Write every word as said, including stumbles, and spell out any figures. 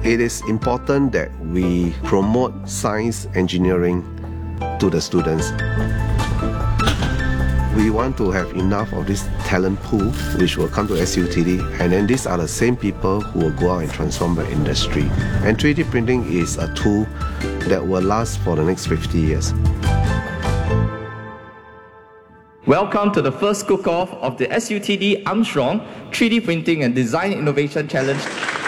it is important that we promote science engineering to the students. We want to have enough of this talent pool which will come to S U T D, and then these are the same people who will go out and transform the industry. And three D printing is a tool that will last for the next fifty years. Welcome to the first cook-off of the S U T D Armstrong three D Printing and Design Innovation Challenge.